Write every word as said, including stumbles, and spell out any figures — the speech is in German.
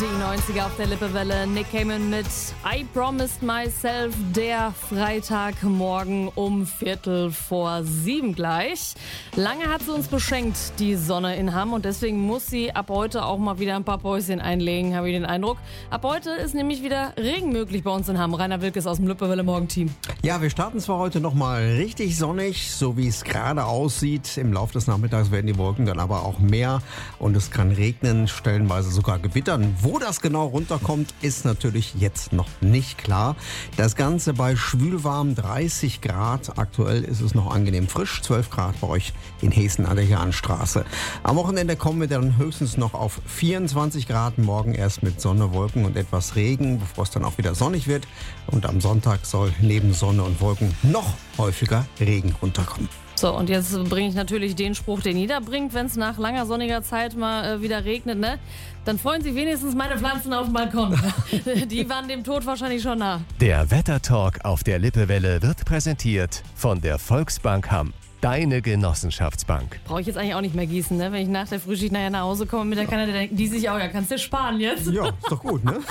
Die neunziger auf der Lippewelle. Nick Cayman mit I Promised Myself. Der Freitagmorgen um Viertel vor sieben gleich. Lange hat sie uns beschenkt, die Sonne in Hamm. Und deswegen muss sie ab heute auch mal wieder ein paar Päuschen einlegen, habe ich den Eindruck. Ab heute ist nämlich wieder Regen möglich bei uns in Hamm. Rainer Wilkes aus dem Lippewelle Morgenteam. Ja, wir starten zwar heute nochmal richtig sonnig, so wie es gerade aussieht. Im Laufe des Nachmittags werden die Wolken dann aber auch mehr und es kann regnen, stellenweise sogar gewittern. Wo das genau runterkommt, ist natürlich jetzt noch nicht klar. Das Ganze bei schwülwarm dreißig Grad. Aktuell ist es noch angenehm frisch, zwölf Grad bei euch in Hessen an der Jahnstraße. Am Wochenende kommen wir dann höchstens noch auf vierundzwanzig Grad. Morgen erst mit Sonne, Wolken und etwas Regen, bevor es dann auch wieder sonnig wird. Und am Sonntag soll neben Sonne und Wolken noch häufiger Regen runterkommen. So, und jetzt bringe ich natürlich den Spruch, den jeder bringt, wenn es nach langer sonniger Zeit mal äh, wieder regnet, ne? Dann freuen sich wenigstens meine Pflanzen auf dem Balkon. Die waren dem Tod wahrscheinlich schon nah. Der Wettertalk auf der Lippewelle wird präsentiert von der Volksbank Hamm. Deine Genossenschaftsbank. Brauche ich jetzt eigentlich auch nicht mehr gießen, ne? Wenn ich nach der Frühschicht nachher nach Hause komme mit der Kanne, der denkt, die sich auch, ja, kannst du sparen jetzt. Ja, ist doch gut, ne?